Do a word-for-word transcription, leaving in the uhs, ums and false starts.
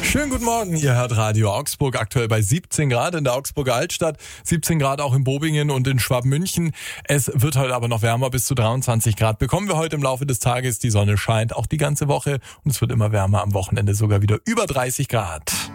Schönen guten Morgen, ihr hört Radio Augsburg, aktuell bei siebzehn Grad in der Augsburger Altstadt, siebzehn Grad auch in Bobingen und in Schwabmünchen. Es wird heute aber noch wärmer, bis zu dreiundzwanzig Grad bekommen wir heute im Laufe des Tages. Die Sonne scheint auch die ganze Woche und es wird immer wärmer, am Wochenende sogar wieder über dreißig Grad.